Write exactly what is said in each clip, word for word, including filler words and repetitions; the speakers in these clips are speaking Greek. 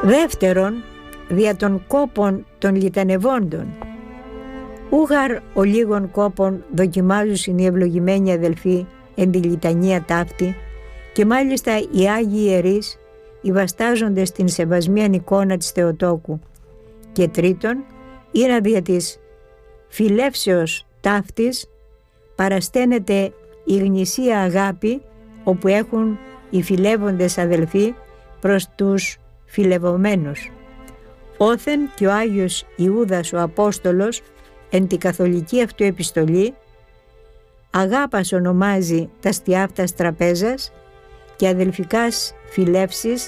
Δεύτερον, δια των κόπων των λιτανευόντων. Ούγαρ ο λίγων κόπων δοκιμάζουσιν οι ευλογημένοι αδελφοί εν τη λιτανία ταύτη, και μάλιστα οι Άγιοι Ιερείς, οι βαστάζοντες την σεβασμίαν εικόνα της Θεοτόκου. Και τρίτον, είναι δια της φιλεύσεως ταύτης παρασταίνεται η γνησία αγάπη όπου έχουν οι φιλεύοντες αδελφοί προς τους φιλευομένους. Όθεν και ο Άγιος Ιούδας ο Απόστολος εν τη καθολική αυτού επιστολή αγάπας ονομάζει τα στιάφτας τραπέζας και αδελφικάς φιλεύσεις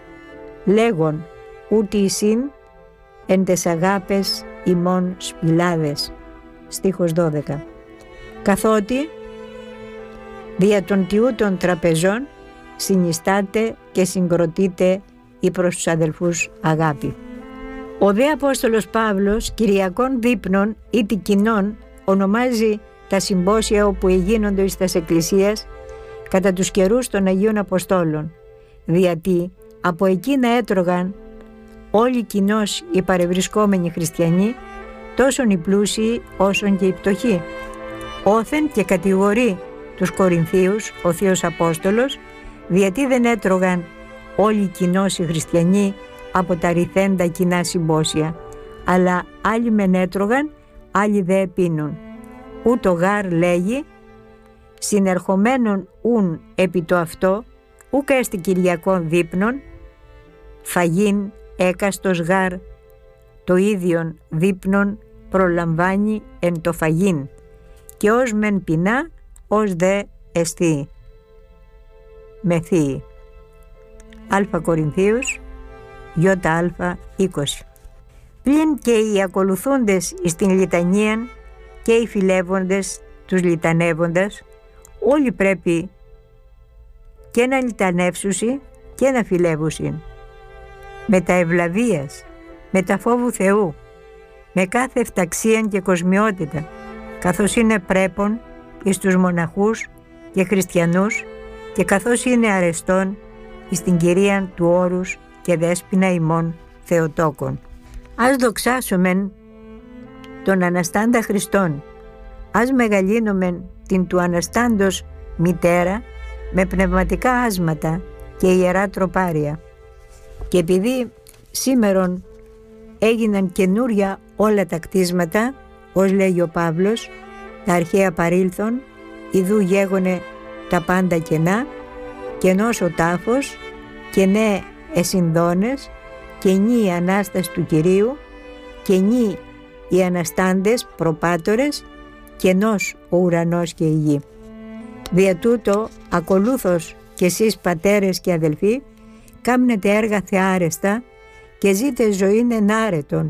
λέγον ούτι εισήν εν τες αγάπες ημών σπηλάδες. Στίχος δώδεκα. Καθότι δια των τιούτων τραπεζών συνιστάται και συγκροτείται ή προς τους αδελφούς αγάπη. Ο δε Απόστολος Παύλος Κυριακών δείπνων ή τη κοινών ονομάζει τα συμπόσια όπου εγίνονται εις τας εκκλησίας κατά τους καιρούς των Αγίων Αποστόλων, διατί από εκείνα έτρωγαν όλοι κοινώς οι παρευρισκόμενοι χριστιανοί, τόσον οι πλούσιοι όσον και οι πτωχοί. Όθεν και κατηγορεί τους Κορινθίους ο Θείος Απόστολος, διατί δεν έτρωγαν όλοι κοινώς οι χριστιανοί από τα ρηθέντα κοινά συμπόσια, αλλά άλλοι μεν έτρωγαν, άλλοι δε επίνουν. Ούτω γάρ λέγει, συνερχομένων ουν επί το αυτό, ούκ έστι Κυριακών δείπνων, φαγήν έκαστος γάρ, το ίδιον δείπνων προλαμβάνει εν το φαγήν, και ως μεν πεινά, ως δε εστί. Μεθύει. Α Κορινθίους, ΙΑ είκοσι. Πλην και οι ακολουθούντες εις την λιτανίαν και οι φιλεύοντες τους λιτανεύοντας, όλοι πρέπει και να λιτανεύσουσι και να φιλεύουσιν, με τα ευλαβίας, με τα φόβου Θεού, με κάθε ευταξίαν και κοσμιότητα, καθώς είναι πρέπον εις τους μοναχούς και χριστιανούς και καθώς είναι αρεστόν εις την Κυρίαν του όρους και δέσποινα ημών Θεοτόκων. Ας δοξάσομεν τον Αναστάντα Χριστόν, ας μεγαλύνομεν την του Αναστάντος μητέρα με πνευματικά άσματα και ιερά τροπάρια. Και επειδή σήμερον έγιναν καινούρια όλα τα κτίσματα, ως λέγει ο Παύλος, τα αρχαία παρήλθον, ιδού γέγονε τα πάντα κενά, κενός ο τάφος, κενέ εσυνδώνες, κενή η Ανάσταση του Κυρίου, κενή οι Αναστάντες προπάτορες, κενός ο ουρανός και η γη. Δια τούτο ακολούθως και εσείς πατέρες και αδελφοί κάμνετε έργα θεάρεστα και ζείτε ζωήν ενάρετον,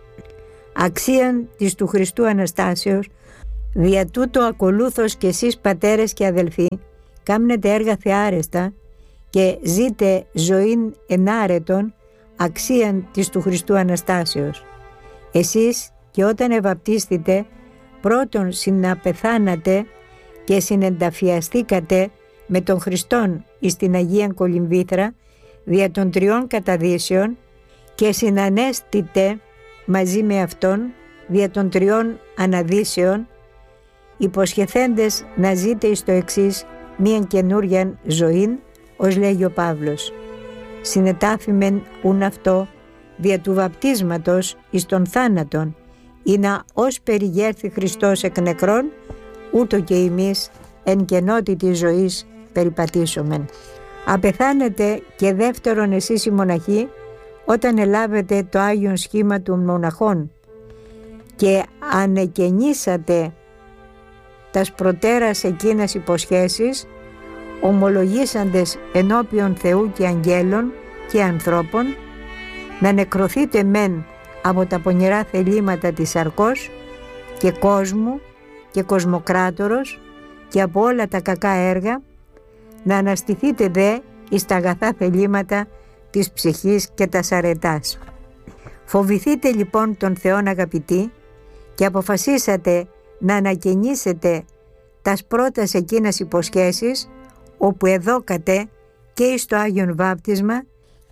αξίαν της του Χριστού Αναστάσεως. Δια τούτο ακολούθως και εσείς πατέρες και αδελφοί κάμνετε έργα θεάρεστα και ζείτε ζωήν ενάρετον, αξίαν της του Χριστού Αναστάσεως. Εσείς και όταν ευαπτίστητε πρώτον συναπεθάνατε και συνενταφιαστήκατε με τον Χριστόν εις την Αγίαν Κολυμβήθρα δια των τριών καταδύσεων και συνανέστητε μαζί με Αυτόν δια των τριών αναδύσεων, υποσχεθέντες να ζείτε εις το εξής μίαν καινούριαν ζωήν, ως λέγει ο Παύλος. Συνετάφημεν ούν αυτό δια του βαπτίσματος εις τον θάνατον, ή να ως περιγέρθη Χριστός εκ νεκρών, ούτω και εμείς εν κενότητη ζωής περιπατήσομεν. Απεθάνετε και δεύτερον εσείς οι μοναχοί, όταν ελάβετε το Άγιον σχήμα των μοναχών και ανεκαινήσατε τας προτέρας εκείνας υποσχέσεις, ομολογήσαντες ενώπιον Θεού και αγγέλων και ανθρώπων, να νεκρωθείτε μεν από τα πονηρά θελήματα της σαρκός και κόσμου και κοσμοκράτορος και από όλα τα κακά έργα, να αναστηθείτε δε εις τα αγαθά θελήματα της ψυχής και τας αρετάς. Φοβηθείτε λοιπόν τον Θεόν αγαπητοί και αποφασίσατε να ανακαινήσετε τας πρώτας εκείνας υποσχέσεις, όπου εδώκατε και εις το Άγιον Βάπτισμα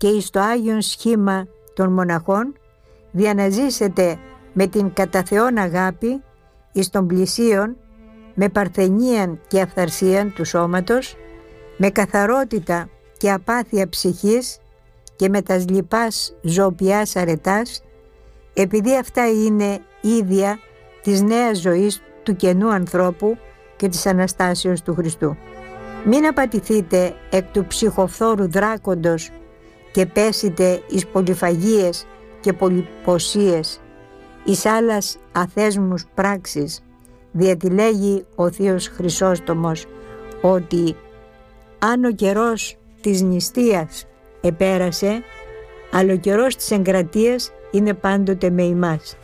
και εις το Άγιον σχήμα των μοναχών, διαναζήσετε με την κατά Θεόν αγάπη εις των πλησίων, με παρθενίαν και αυθαρσίαν του σώματος, με καθαρότητα και απάθεια ψυχής και με τας λοιπάς ζωοποιάς αρετάς, επειδή αυτά είναι ίδια της νέας ζωής του καινού ανθρώπου και της Αναστάσεως του Χριστού. Μην απατηθείτε εκ του ψυχοφθόρου δράκοντος και πέσετε εις πολυφαγίες και πολυποσίες, εις άλλας αθέσμους πράξεις, διότι λέγει ο Θείος Χρυσόστομος ότι αν ο καιρός της νηστείας επέρασε, αλλά ο καιρός της εγκρατείας είναι πάντοτε με ημάς.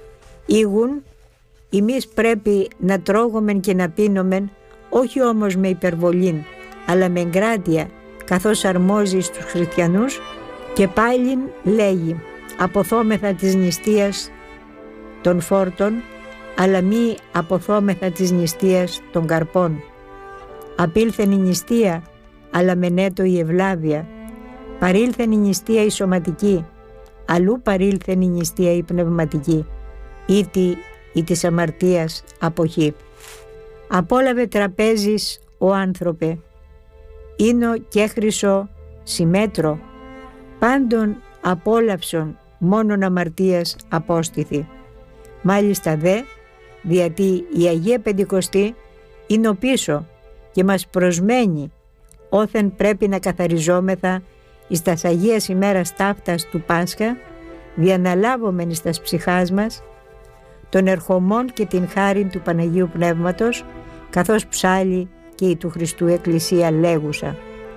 Ήγουν, εμείς πρέπει να τρώγομεν και να πίνομεν, όχι όμως με υπερβολήν, αλλά με εγκράτεια, καθώς αρμόζει στους χριστιανούς, και πάλιν λέγει, αποθόμεθα της νηστείας των φόρτων, αλλά μη αποθόμεθα της νηστείας των καρπών. Απήλθεν η νηστεία, αλλά μενέτο η ευλάβεια. Παρήλθεν η νηστεία η σωματική, αλλού παρήλθεν η νηστεία η πνευματική, ήτι η της αμαρτίας αποχή. Απόλαβε τραπέζης ο άνθρωπε, ίνο και χρυσό συμμέτρο, πάντων απόλαυσον μόνον αμαρτίας απόστηθη. Μάλιστα δε, διότι η Αγία Πεντηκοστή είναι ο πίσω και μας προσμένει όθεν πρέπει να καθαριζόμεθα εις τας Αγίας ημέρας ταύτας του Πάσχα, διαναλάβομεν εις τας ψυχάς μας των ερχομών και την χάριν του Παναγίου Πνεύματος, καθώς ψάλλει και η του Χριστού Εκκλησία λέγουσα.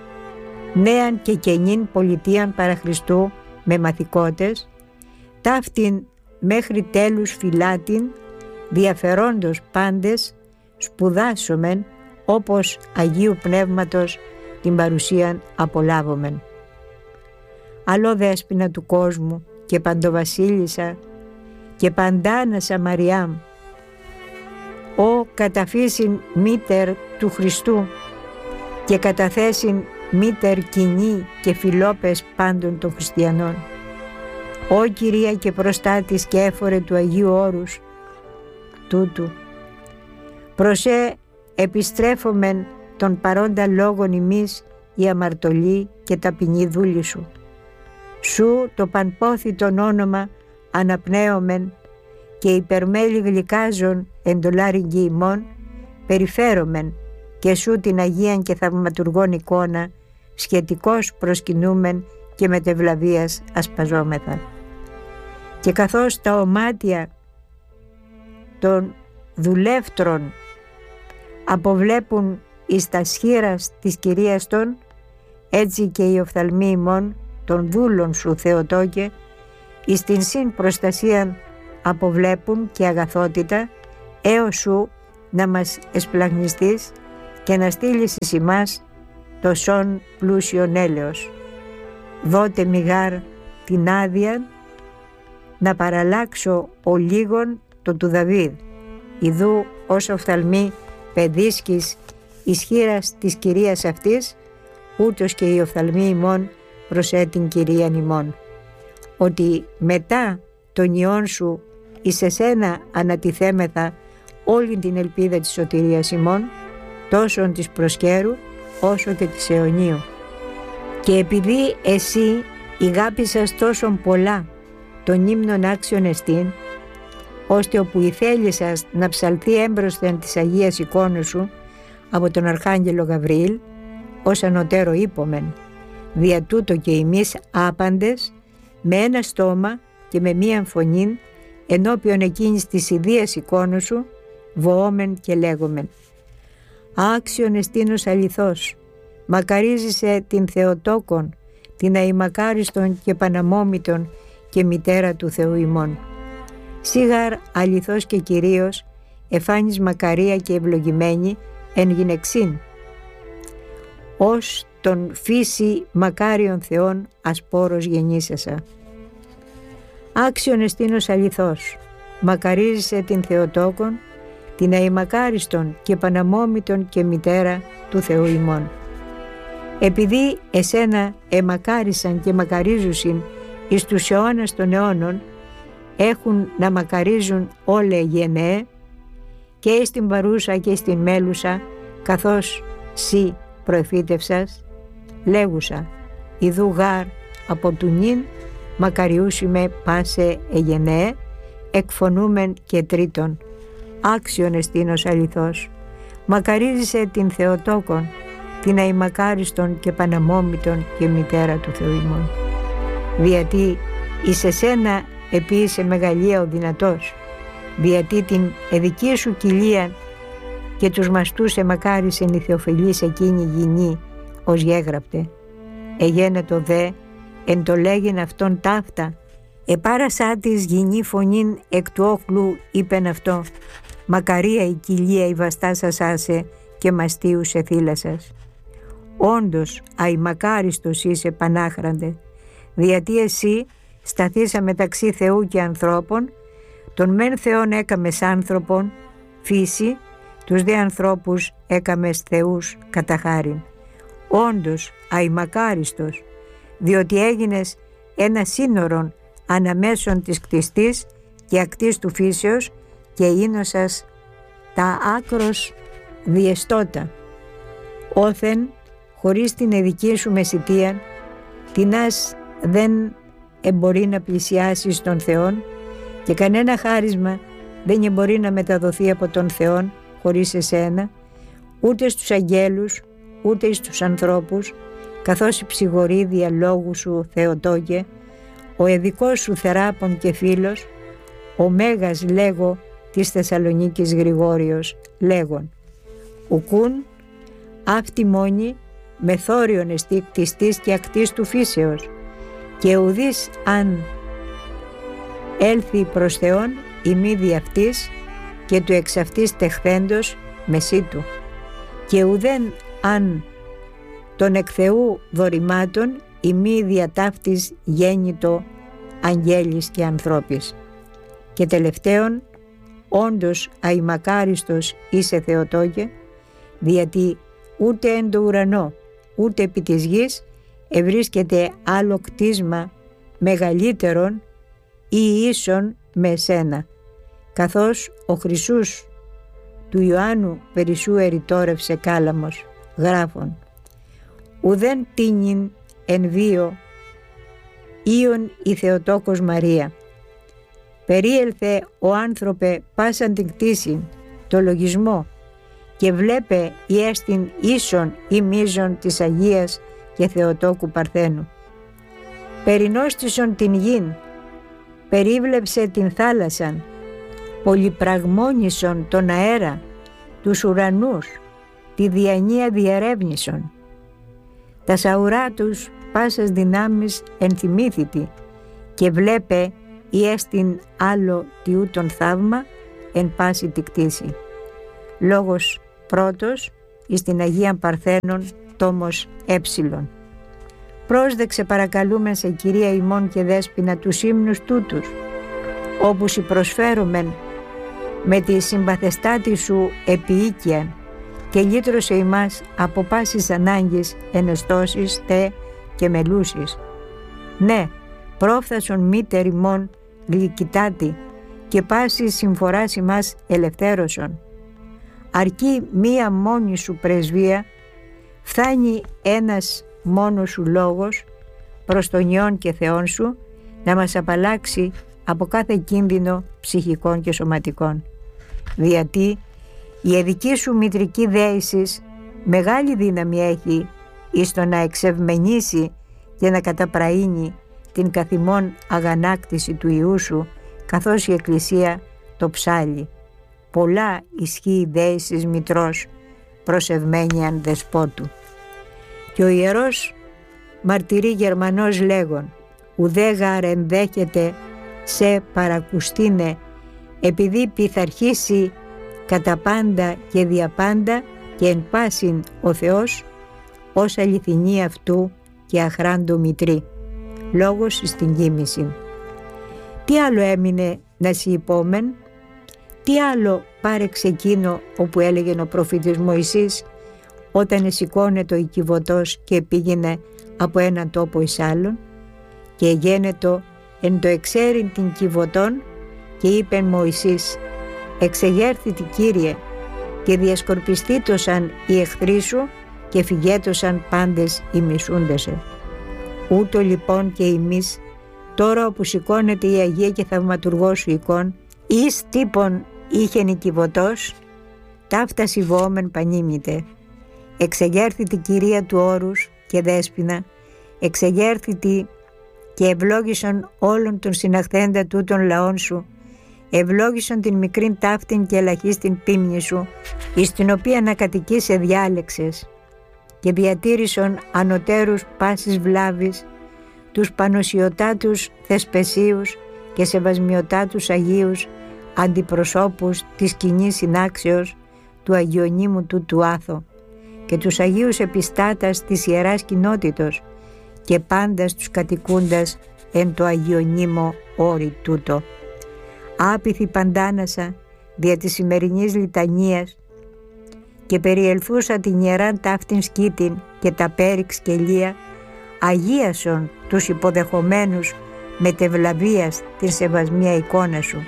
Νέαν και καινήν πολιτείαν παρά Χριστού με μαθηκότες, ταύτην μέχρι τέλους φυλάτην, διαφερόντος πάντες, σπουδάσομεν όπως Αγίου Πνεύματος την παρουσίαν απολάβομεν. Αλλό δέσποινα του κόσμου και παντοβασίλισσα και παντάνασα Μαριάμ, ο καταφύσιν μήτερ του Χριστού και καταθέσιν μήτερ κοινή και φιλόπες πάντων των χριστιανών. Ω Κυρία και προστάτης και έφορε του Αγίου Όρους τούτου, προσέ επιστρέφομεν των παρόντα λόγων ημείς η αμαρτωλή και ταπεινή δούλη σου. Σου το πανπόθητον όνομα αναπνέομεν και υπερμέλη γλυκάζων εντολάριγγι ημών περιφέρομεν και σου την Αγίαν και θαυματουργών εικόνα σχετικώς προσκυνούμεν και μετευλαβίας ασπαζόμεθα. Και καθώς τα ομάτια των δουλεύτρων αποβλέπουν εις τα σχήρας της Κυρίας των, έτσι και οι οφθαλμοί ημών των δούλων σου Θεοτόκε εις την συν προστασίαν αποβλέπουν και αγαθότητα, έως σου να μας εσπλαγνιστείς και να στείλεις εις ημάς το σον πλούσιον έλεος. Δότε μηγάρ την άδεια να παραλλάξω ο λίγον το του Δαβίδ, ιδού ως οφθαλμή παιδίσκης ισχύρας της Κυρίας αυτής, ούτως και οι οφθαλμοί ημών προσέ την Κυρίαν ημών. Ότι μετά τον ιόν σου εις εσένα ανατιθέμεθα όλη την ελπίδα της σωτηρίας ημών, τόσο της προσκέρου όσο και της αιωνίου. Και επειδή εσύ ηγάπησας τόσον πολλά τον ύμνον άξιον εστίν, ώστε όπου η θέλησας να ψαλθεί έμπροσθεν της Αγίας εικόνος σου από τον Αρχάγγελο Γαβριήλ, ως ανωτέρω είπομεν, δια τούτο και εμείς άπαντες με ένα στόμα και με μίαν φωνήν ενώπιον εκείνης της ιδίας εικόνος σου βοόμεν και λέγομεν, άξιον εστίνος αληθώς, μακαρίζησε την Θεοτόκον, την αημακάριστον και παναμόμητον και μητέρα του Θεού ημών. Σίγαρ αληθώς και κυρίως εφάνεις μακαρία και ευλογημένη εν γυναιξήν, ως τον φύση μακάριον Θεών ασπόρος γεννήσασα. Άξιον εστίνος αληθώς, μακαρίζησε την Θεοτόκον, την αημακάριστον και παναμόμητον και μητέρα του Θεού ημών. Επειδή εσένα εμακάρισαν και μακαρίζουσιν εις τους αιώνας των αιώνων, έχουν να μακαρίζουν όλε γενναίε, και εις την παρούσα και στην μέλουσα, καθώς σύ προεφήτευσας, λέγουσα, ιδού γάρ από του νυν μακαριούσιμε πάσε εγενναίε, εκφωνούμεν και τρίτον, άξιον εστίνος αληθώς, μακαρίζησε την Θεοτόκον, την αημακάριστον και παναμόμητον και μητέρα του Θεού ημών. Διατί εις εσένα επίησε μεγαλεία ο δυνατός, διατί την εδική σου κοιλία και τους μαστούς εμακάρισεν η Θεοφιλής εκείνη γυνή, ως γέγραπτε. Εγένετο δε, εν το λέγειν αυτόν ταύτα, επάρασά της γυνή φωνήν εκ του όχλου είπεν αυτό, μακαρία η κοιλία η βαστάσας άσε και μαστίους σε θύλασας. Όντως αημακάριστος είσαι πανάχραντε, διατί εσύ σταθήσα μεταξύ Θεού και ανθρώπων, τον μεν Θεόν έκαμες άνθρωπον, φύση, τους δε ανθρώπους έκαμες θεούς κατά χάριν. Όντως αημακάριστος, διότι έγινες ένα σύνορον αναμέσων της κτιστής και ακτής του φύσεως και ίνωσας τα άκρος διεστώτα. Όθεν χωρίς την εδική σου μεσητεία, τινάς δεν εμπορεί να πλησιάσει στον Θεόν και κανένα χάρισμα δεν εμπορεί να μεταδοθεί από τον Θεόν χωρίς εσένα, ούτε στους αγγέλους, ούτε στους ανθρώπους, καθώς η ψιγορίδια λόγου σου Θεοτόκε, ο εδικός σου θεράπων και φίλος, ο Μέγας λέγω της Θεσσαλονίκης Γρηγόριος λέγον, ουκούν αυτή μόνη μεθόριον εστί κτιστής και ακτής του φύσεως, και ουδείς αν έλθει προς Θεόν ημίδη αυτής και του εξ αυτής τεχθέντος μεσί του, και ουδέν αν των εκ Θεού δωρημάτων ημί διατάφτης γέννητο αγγέλης και ανθρώπης. Και τελευταίον, όντως αημακάριστος είσαι Θεοτόκε, διότι ούτε εν το ουρανό ούτε επί της γης ευρίσκεται άλλο κτίσμα μεγαλύτερον ή ίσον με εσένα, καθώς ο Χρυσούς του Ιωάννου Περισσού ερητόρευσε κάλαμος, γράφων, ουδέν τίνιν εν βίο Ήον η Θεοτόκος Μαρία. Περίελθε ο άνθρωπε πάσαν την κτήση, το λογισμό, και βλέπε η έστιν ίσον ή μίζων της Αγίας και Θεοτόκου Παρθένου. Περινόστησον την γην, περίβλεψε την θάλασσαν, πολυπραγμόνισον τον αέρα, τους ουρανούς, τη διανία διερεύνησον. Τα σαουρά τους πάσας δυνάμεις ενθυμήθητη, και βλέπε η έστιν άλλο τιούτον θαύμα εν πάση τη κτήση. Λόγος πρώτος εις την Αγίαν Παρθένων τόμος έψιλον. Πρόσδεξε παρακαλούμε σε Κυρία ημών και Δέσποινα τους ύμνους τούτους, όπου συ προσφέρομεν με τη συμπαθεστάτη σου επιοίκεια, και λύτρωσε ημάς από πάσης ανάγκης ενεστώσεις τε και μελούσεις. Ναι, πρόφθασον μήτερ ημών γλυκητάτη, και πάσης συμφοράς ημάς ελευθέρωσον. Αρκεί μία μόνη σου πρεσβεία, φθάνει ένας μόνος σου λόγος προς τον Υιόν και Θεόν σου να μας απαλλάξει από κάθε κίνδυνο ψυχικών και σωματικών. Διατί η εδική σου μητρική δέησης μεγάλη δύναμη έχει εις το να εξευμενήσει και να καταπραίνει την καθημών αγανάκτηση του Υιού σου, καθώς η Εκκλησία το ψάλλει. Πολλά ισχύει δέησης μητρός προσευμένη αν δεσπότου. Και ο Ιερός μαρτυρεί Γερμανός λέγον, ουδέ γαρ ενδέχεται σε παρακουστίνε, επειδή πειθαρχήσει κατά πάντα και διαπάντα και εν πάσιν ο Θεός, ως αληθινή αυτού και αχράντο μητρή. Λόγος στην κοίμηση. Τι άλλο έμεινε να σοι υπόμεν, τι άλλο πάρεξε εκείνο όπου έλεγε ο προφήτης Μωυσής, όταν εσηκώνετο η κυβωτός και πήγαινε από έναν τόπο εις άλλον, και εγένετο εν το εξέριν την κυβωτών, και είπεν Μωυσής, εξεγέρθητη Κύριε, και διασκορπιστήτωσαν οι εχθροί σου και φυγέτωσαν πάντες οι μισούντεσαι. Ούτω λοιπόν και εμείς, τώρα όπου σηκώνεται η Αγία και Θαυματουργό σου εικόν, εις τύπον είχεν η κυβωτός, ταύτα σιβόμεν πανίμητε. Εξεγέρθητη Κυρία του όρους και δέσποινα, εξεγέρθητη και ευλόγησον όλων των συναχθέντα τούτων λαών σου, ευλόγησον την μικρήν ταύτην και ελαχίστην πίμνη σου, εις την οποία να κατοικήσει διάλεξες, και διατήρησον ανωτέρους πάσης βλάβης, τους πανωσιωτάτους θεσπεσίους και σεβασμιωτάτους Αγίους αντιπροσώπους της κοινής συνάξεως του Αγιονύμου του του Άθο, και τους Αγίους επιστάτας της Ιεράς Κοινότητος, και πάντας τους κατοικούντας εν το Αγιονύμο όρη τούτο. Άπειθη παντάνασα δια της σημερινής λιτανίας, και περιελθούσα την ιεράν ταύτην σκήτην και τα πέριξ κελία, αγίασον τους υποδεχομένους με τευλαβίας την σεβασμία εικόνα σου.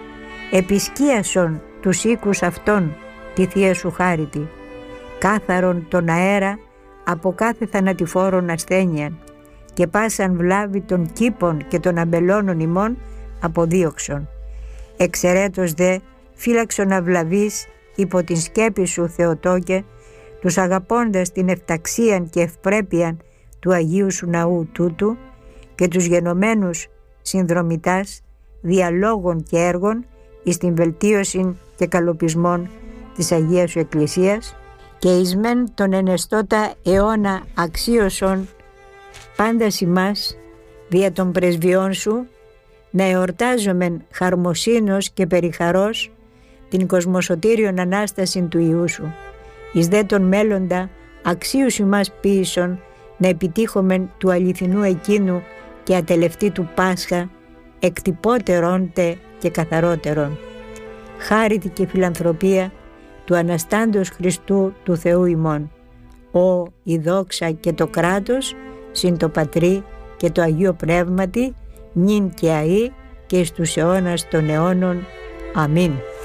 Επισκίασον τους οίκους αυτών τη Θεία σου χάριτη, κάθαρον τον αέρα από κάθε θανατηφόρον ασθένειαν, και πάσαν βλάβη των κήπων και των αμπελώνων ημών αποδίωξον. Εξαιρέτως δε φύλαξον αυλαβής υπό την σκέπη σου Θεοτόκε, τους αγαπώντας την ευταξίαν και ευπρέπειαν του Αγίου σου ναού τούτου, και τους γενομένους συνδρομητάς διαλόγων και έργων εις την βελτίωση και καλοπισμών της Αγίας σου Εκκλησίας, και εις μεν τον ενεστώτα αιώνα αξίωσον πάντας ημάς δια των πρεσβειών σου, να εορτάζομεν χαρμοσύνος και περιχαρός την κοσμοσωτήριον Ανάσταση του Υιού σου. Εις δε τον μέλλοντα αξίους ημάς ποίησον να επιτύχομεν του αληθινού εκείνου και ατελευτή του Πάσχα, εκτυπώτερον τε και καθαρότερον. Χάριτη και φιλανθρωπία του Αναστάντος Χριστού του Θεού ημών. Ω η δόξα και το κράτος συν το Πατρί και το Αγίο Πνεύματι, νυν και αεί και εις τους αιώνας των αιώνων. Αμήν.